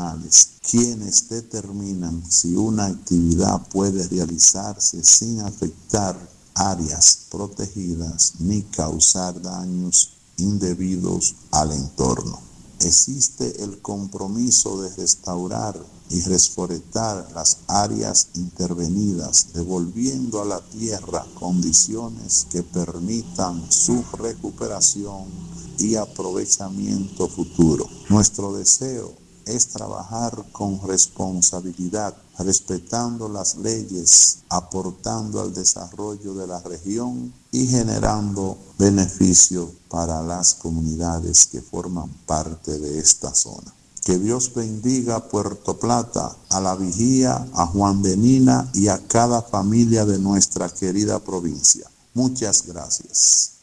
profesionales quienes determinan si una actividad puede realizarse sin afectar áreas protegidas ni causar daños indebidos al entorno. Existe el compromiso de restaurar y reforestar las áreas intervenidas, devolviendo a la tierra condiciones que permitan su recuperación y aprovechamiento futuro. Nuestro deseo es trabajar con responsabilidad, respetando las leyes, aportando al desarrollo de la región y generando beneficio para las comunidades que forman parte de esta zona. Que Dios bendiga a Puerto Plata, a La Vigía, a Juan de Nina y a cada familia de nuestra querida provincia. Muchas gracias.